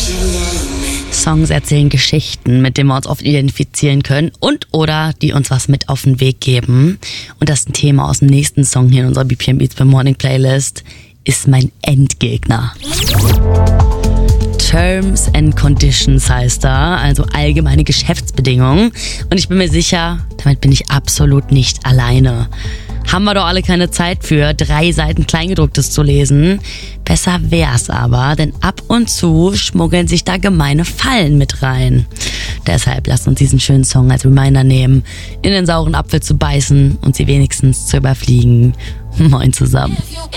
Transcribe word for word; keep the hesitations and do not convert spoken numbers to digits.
Songs erzählen Geschichten, mit denen wir uns oft identifizieren können und oder die uns was mit auf den Weg geben. Und das ist ein Thema aus dem nächsten Song hier in unserer B P M Beats bei Morning Playlist. Ist mein Endgegner. Terms and Conditions heißt da, also allgemeine Geschäftsbedingungen. Und ich bin mir sicher, damit bin ich absolut nicht alleine. Haben wir doch alle keine Zeit für, drei Seiten Kleingedrucktes zu lesen. Besser wär's aber, denn ab und zu schmuggeln sich da gemeine Fallen mit rein. Deshalb lasst uns diesen schönen Song als Reminder nehmen, in den sauren Apfel zu beißen und sie wenigstens zu überfliegen. Moin zusammen.